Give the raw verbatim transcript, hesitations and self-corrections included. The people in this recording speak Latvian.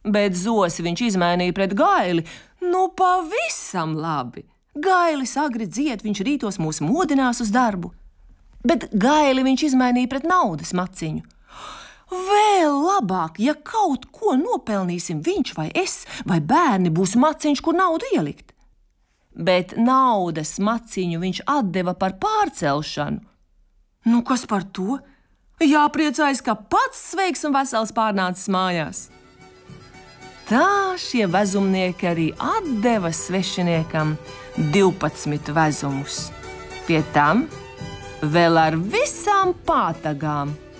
bet Zosi viņš izmainīja pret Gaili. Nu, pavisam labi. Gailis agri dzied, viņš rītos mūs modinās uz darbu. Bet Gaili viņš izmainīja pret naudas maciņu. Vēl labāk, ja kaut ko nopelnīsim viņš vai es, vai bērni būs maciņš, kur naudu ielikt. Bet naudas maciņu viņš atdeva par pārcelšanu. Nu, kas par to? Jāpriecājas, ka pats sveiks un vesels pārnācis mājās. Tā šie vezumnieki arī atdeva svešiniekam divpadsmit vezumus. Pie tam vēl ar visām pātagām.